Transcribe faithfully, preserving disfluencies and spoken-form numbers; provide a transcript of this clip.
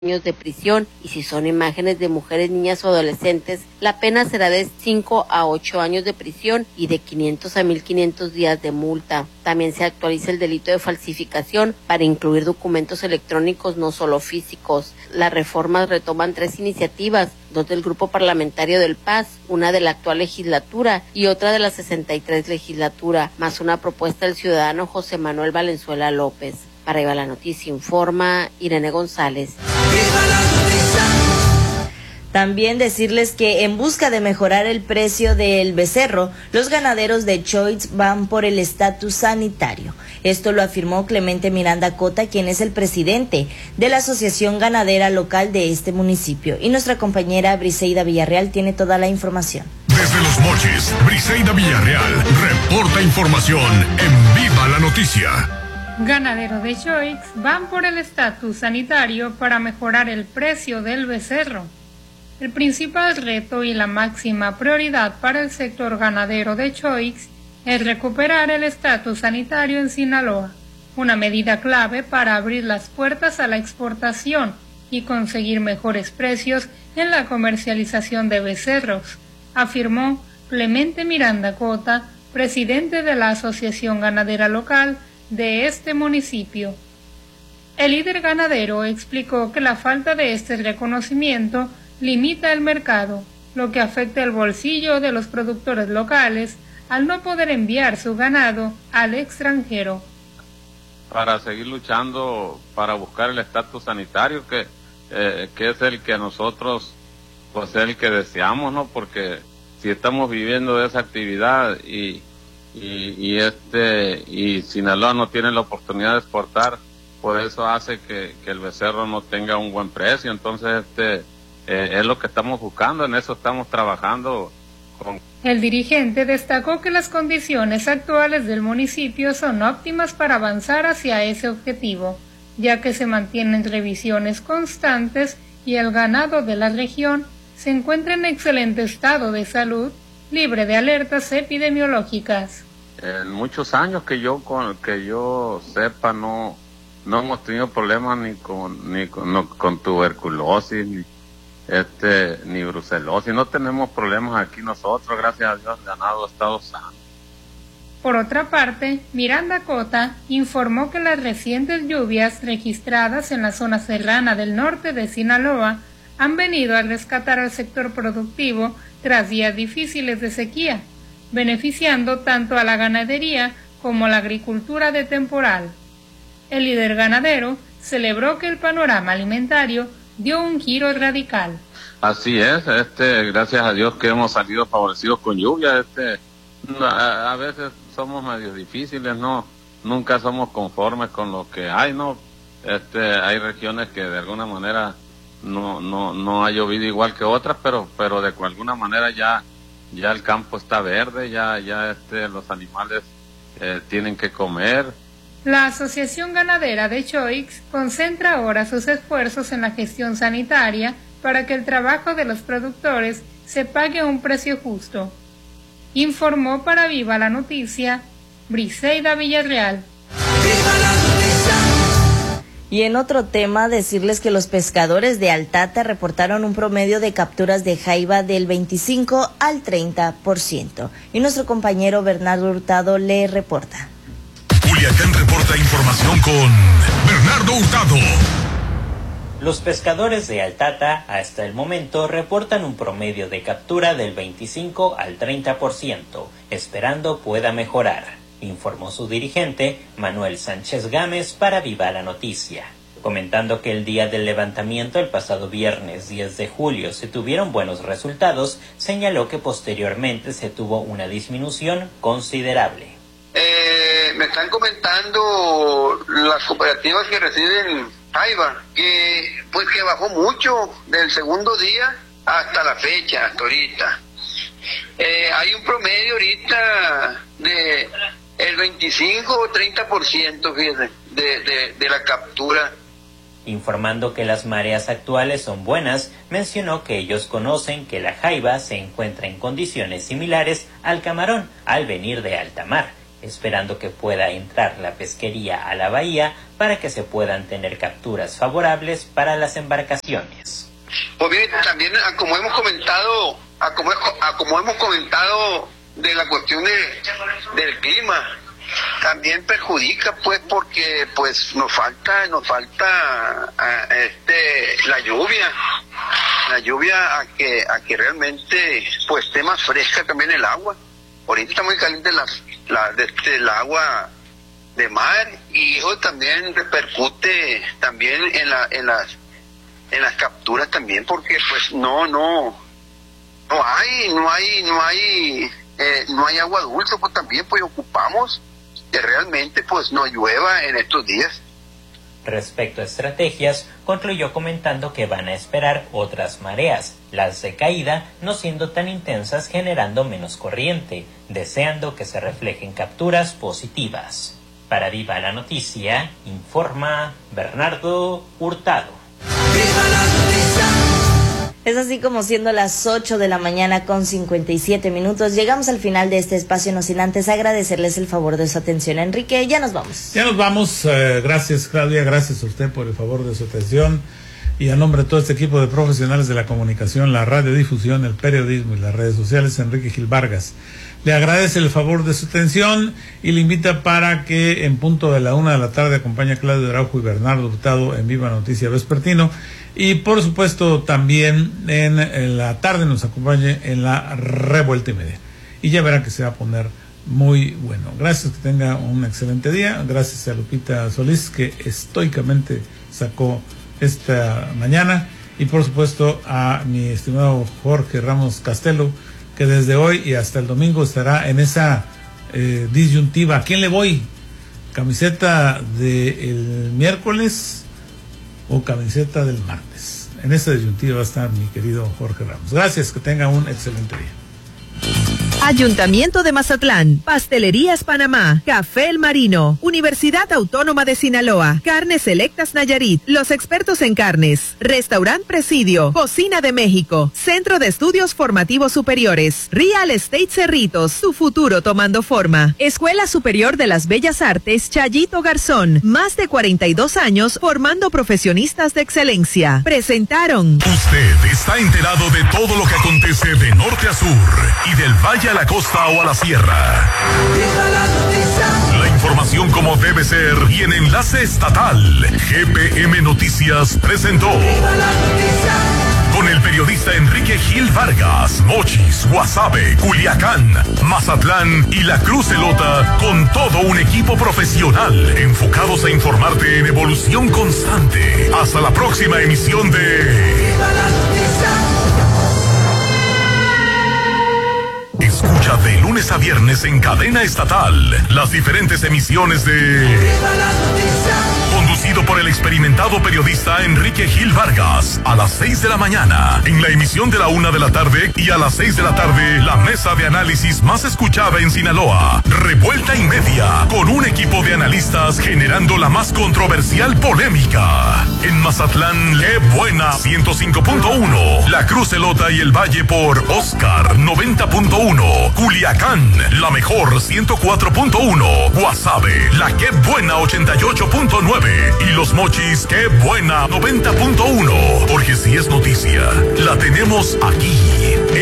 años de prisión, y si son imágenes de mujeres, niñas o adolescentes, la pena será de cinco a ocho años de prisión y de quinientos a mil quinientos días de multa. También se actualiza el delito de falsificación para incluir documentos electrónicos, no solo físicos. Las reformas retoman tres iniciativas, dos del Grupo Parlamentario del P A S, una de la actual legislatura y otra de la sesenta y tres legislatura, más una propuesta del ciudadano José Manuel Valenzuela López. Para Viva la Noticia informa Irene González. También decirles que en busca de mejorar el precio del becerro, los ganaderos de Choix van por el estatus sanitario. Esto lo afirmó Clemente Miranda Cota, quien es el presidente de la Asociación Ganadera Local de este municipio. Y nuestra compañera Briseida Villarreal tiene toda la información. Desde Los Mochis, Briseida Villarreal reporta información en Viva la Noticia. Ganaderos de Choix van por el estatus sanitario para mejorar el precio del becerro. El principal reto y la máxima prioridad para el sector ganadero de Choix es recuperar el estatus sanitario en Sinaloa, una medida clave para abrir las puertas a la exportación y conseguir mejores precios en la comercialización de becerros, afirmó Clemente Miranda Cota, presidente de la Asociación Ganadera Local de este municipio. El líder ganadero explicó que la falta de este reconocimiento limita el mercado, lo que afecta el bolsillo de los productores locales al no poder enviar su ganado al extranjero. Para seguir luchando para buscar el estatus sanitario que eh, que es el que nosotros pues es el que deseamos, ¿no? Porque si estamos viviendo de esa actividad y y, y este y Sinaloa no tiene la oportunidad de exportar, pues eso hace que, que el becerro no tenga un buen precio. Entonces este Eh, es lo que estamos buscando, en eso estamos trabajando. Con... El dirigente destacó que las condiciones actuales del municipio son óptimas para avanzar hacia ese objetivo, ya que se mantienen revisiones constantes y el ganado de la región se encuentra en excelente estado de salud, libre de alertas epidemiológicas. En muchos años que yo con, que yo sepa no no hemos tenido problemas ni con ni con, no, con tuberculosis ni este ni brucelosis, no tenemos problemas aquí nosotros, gracias a Dios, el ganado ha estado sano. Por otra parte, Miranda Cota informó que las recientes lluvias registradas en la zona serrana del norte de Sinaloa han venido a rescatar al sector productivo tras días difíciles de sequía, beneficiando tanto a la ganadería como a la agricultura de temporal. El líder ganadero celebró que el panorama alimentario dio un giro radical. Así es, este, gracias a Dios que hemos salido favorecidos con lluvia. Este, a, a veces somos medio difíciles, no, nunca somos conformes con lo que hay, no. Este, hay regiones que de alguna manera no, no, no ha llovido igual que otras, pero, pero de alguna manera ya, ya el campo está verde, ya, ya este, los animales eh, tienen que comer. La Asociación Ganadera de Choix concentra ahora sus esfuerzos en la gestión sanitaria para que el trabajo de los productores se pague a un precio justo. Informó para Viva la Noticia, Briseida Villarreal. ¡Viva la noticia! Y en otro tema, decirles que los pescadores de Altata reportaron un promedio de capturas de jaiba del veinticinco al treinta por ciento. Y nuestro compañero Bernardo Hurtado le reporta. Culiacán reporta información con Bernardo Hurtado. Los pescadores de Altata hasta el momento reportan un promedio de captura del veinticinco al treinta por ciento, esperando pueda mejorar, informó su dirigente Manuel Sánchez Gámez para Viva la Noticia, comentando que el día del levantamiento el pasado viernes diez de julio se tuvieron buenos resultados. Señaló que posteriormente se tuvo una disminución considerable. Eh, me están comentando las cooperativas que reciben jaiba que pues que bajó mucho del segundo día hasta la fecha, hasta ahorita. Eh, hay un promedio ahorita de el veinticinco o treinta por ciento, fíjense, de, de, de la captura. Informando que las mareas actuales son buenas, mencionó que ellos conocen que la jaiba se encuentra en condiciones similares al camarón al venir de alta mar, esperando que pueda entrar la pesquería a la bahía para que se puedan tener capturas favorables para las embarcaciones. Pues bien, también como hemos comentado, a como, a como hemos comentado de la cuestión de, del clima, también perjudica pues porque pues nos falta nos falta uh, este la lluvia la lluvia a que a que realmente pues esté más fresca también el agua. Ahorita está muy caliente la, la de este, el agua de mar, y eso también repercute también en la en las en las capturas también, porque pues no no no hay no hay no hay eh, no hay agua dulce, pues también pues ocupamos que realmente pues no llueva en estos días. Respecto a estrategias, concluyó comentando que van a esperar otras mareas, las de caída no siendo tan intensas, generando menos corriente, deseando que se reflejen capturas positivas. Para Viva la Noticia, informa Bernardo Hurtado. ¡Viva la noticia! Es así como siendo las ocho de la mañana con cincuenta y siete minutos. Llegamos al final de este espacio, no sin antes agradecerles el favor de su atención. Enrique, ya nos vamos. Ya nos vamos. Eh, gracias, Claudia. Gracias a usted por el favor de su atención. Y a nombre de todo este equipo de profesionales de la comunicación, la radiodifusión, el periodismo y las redes sociales, Enrique Gil Vargas le agradece el favor de su atención y le invita para que en punto de la una de la tarde acompañe a Claudio Araujo y Bernardo Hurtado en Viva Noticia Vespertino. Y por supuesto también en, en la tarde nos acompañe en la Revuelta y Media. Y ya verán que se va a poner muy bueno. Gracias, que tenga un excelente día. Gracias a Lupita Solís, que estoicamente sacó esta mañana. Y por supuesto a mi estimado Jorge Ramos Castelo, que desde hoy y hasta el domingo estará en esa eh, disyuntiva. ¿A quién le voy? ¿Camiseta del miércoles o camiseta del martes? En esa disyuntiva va a estar mi querido Jorge Ramos. Gracias, que tenga un excelente día. Ayuntamiento de Mazatlán, Pastelerías Panamá, Café El Marino, Universidad Autónoma de Sinaloa, Carnes Selectas Nayarit, los expertos en carnes, Restaurant Presidio, Cocina de México, Centro de Estudios Formativos Superiores, Real Estate Cerritos, tu futuro tomando forma, Escuela Superior de las Bellas Artes Chayito Garzón, más de cuarenta y dos años formando profesionistas de excelencia. Presentaron. Usted está enterado de todo lo que acontece de norte a sur y del valle a la costa o a la sierra. La información como debe ser y en enlace estatal. G P M Noticias presentó. Con el periodista Enrique Gil Vargas, Mochis, Guasave, Culiacán, Mazatlán y la Cruz Elota, con todo un equipo profesional enfocados a informarte en evolución constante. Hasta la próxima emisión de Escucha de lunes a viernes en cadena estatal las diferentes emisiones de Conducido por el experimentado periodista Enrique Gil Vargas, a las seis de la mañana, en la emisión de la una de la tarde, y a las seis de la tarde, la mesa de análisis más escuchada en Sinaloa, Revuelta y Media, con un equipo de analistas generando la más controversial polémica. En Mazatlán, ¡qué buena! ciento cinco punto uno, La Cruz Elota y el Valle por Oscar noventa punto uno, Culiacán, la mejor ciento cuatro punto uno, Guasave, la ¡qué buena! ochenta y ocho punto nueve, y Los Mochis, ¡qué buena! noventa punto uno, porque si es noticia, la tenemos aquí.